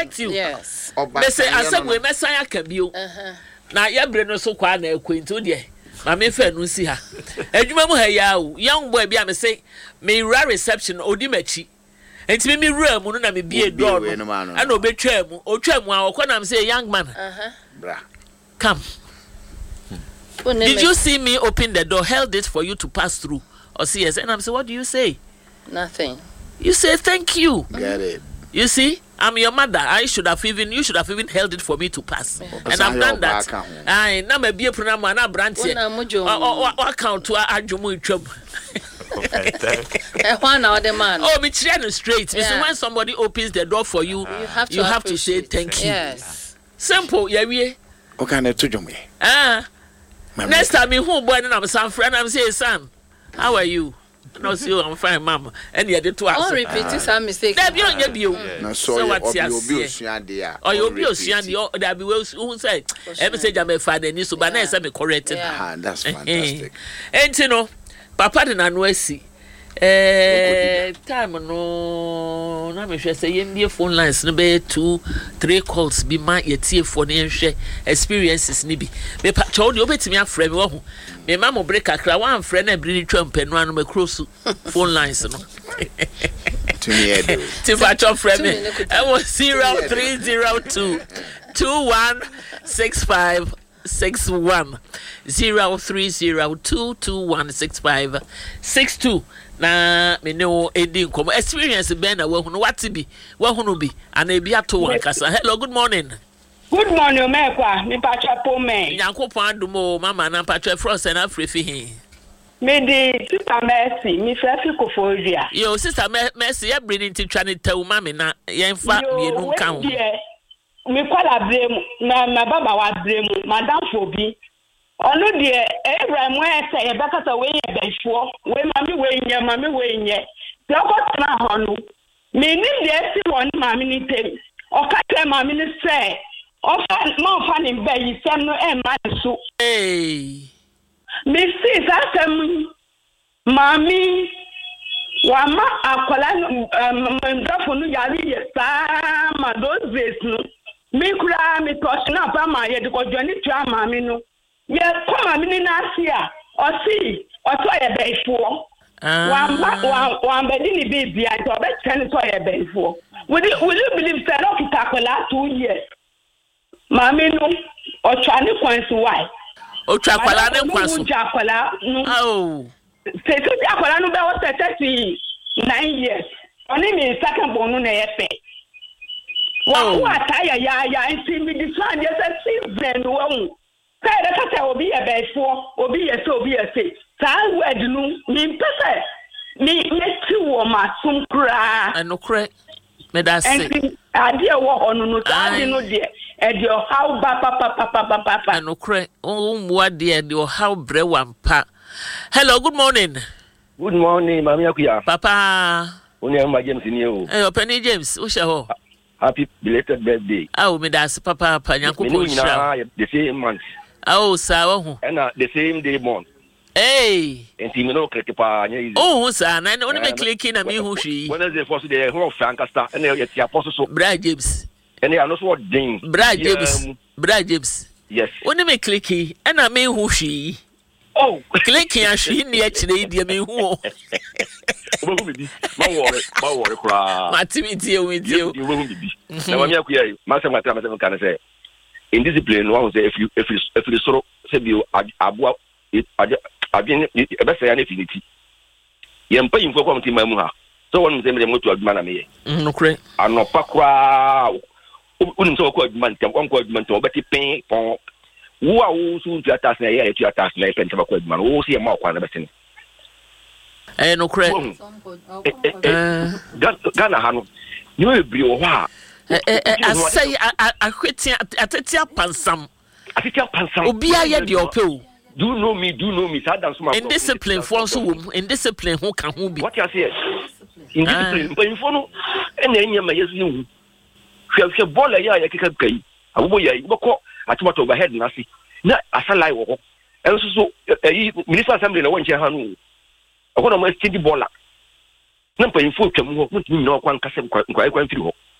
respect you. Yes. They say asabwe mesaya kabio. Na yebre no so kwa na ekwentu de. Ma me fa nu si ha. Adwuma mu ha ya o. Young boy bi am say me ra reception odi machi. Enti me ra mu no na me bie door no. Ana obetwa mu. Otwa mu a okọ na am say young man. Bra. Come. Did you see me open the door, held it for you to pass through? Or see yes? And I'm saying, what do you say? Nothing. You say thank you. Get it. You see, I'm your mother. You should have even held it for me to pass. And I've done that. I na me be program na branch. What count to ajumu chum. Oh, me try straight. Yeah. When somebody opens the door for you, you have to say thank you. Yes. Simple, yeah, we. Okay, na to me. Next time me who boy and I'm some friend, I'm saying, son, how are you? No, see, I'm fine, mama. And you did to us. Don't repeat some mistake. That you. No, so what you'll be Shandia. Or you'll be Shandia, or that be who say, every say I'm a father, and you so bad, I'm corrected. That's fantastic. And you know, Papa didn't know see. Time no na me hwe say yem phone lines no be 2-3 calls be my yetie for ne hwe experiences ni bi me pa chow de obetimi afre me wo ho me ma mo break akra wan frɛ na bri ni twampa no anu me cross phone lines no to me edo ti fa chow frɛ me I was 0302 2165 61 0302216562 na me no ending come experience ben na wahunu what be wahunu bi ana bi ato wan kasa. Hello, good morning. Good morning, mekwa me patwa pome Yankopon adumo mama na patwa frost na frefi he me di sister Mercy me frefi kofodua yo sister Mercy ya bring ti twa ne taw mama na yenfa mienu kan me kwala brem na baba wa brem madam fobi onu de Abraham we say e bekata we ye befo we mami we nye se okotana honu me ni de si won mami ni tem o ka tell mami ni say o fa ni be yi sem no e ma so me see asem mami wa ma akola ndafo no yari ye sa ma those days no me kura me touch na pa ma ye de ko joni twa mami no ye come mami na asia o si o to ye befo wa be ni baby I to be ten to ye befo will you believe that o kitakola 2 years mami no o twa ni kwansu why o twa kwala ne kwansu oh se to twa kwala no be o 39 years oni mi second born no na ye fe wa ataya ya nti mi define yes season wo say that say obi e befo obi ye say obi ye say sa word no mi pese mi ti wo masum kra enokre me da say ade wo hono no sa ade no de e de how ba pa enokre o mwa de how bre wampa. Hello, good morning. Good morning, mami akuya. Papa oni am James ni o Penny James wo sheho. Happy belated birthday. Me das papa Nyankopon shira the same month. Sa wo and the same day month. Hey, enti me no click pa anya easy. Sa na oni me click na me hu hwi. When is the first day who Frankasta and you tia apostle so. Bra James. And I know what ding. Bra James. Yes. Oni me click na me hu hwi. Oh, click ya hwi ni akire dia me hu. Ma worry kra. Matimiti o with you. You will be. Na mami akuya, masema kan say in discipline one say if you soro say bi aboa adwen e be say ya na finiti. Ye mpa yimfo kwa mtima mu ha. So won say me moto aduma na me ye. Nokre. Anopa kra. Unim so kwa aduma ntam kwa aduma ntam obeti pen pon. Wo a wo so ntuatas na ye atuatas na pen taba kwa aduma. Wo se ye ma kwa na betene. Nokre. Gana hano. You ebri wo ha. Asay akweti atetia pansam. Obi aye de opeo. Do you know me? Sadam suma. Indiscipline for so indiscipline who can who be. What you say? Indiscipline. But you know, and then you may use you. She ball a ya kika kai. Abubo ya iboko atuma to overhead na si. Na asala wo. And so minister assembly na won che hanu. Akona mo exchange baller. Na mpa info twam ho, mutumi na okwan kase kwa mfiri ho.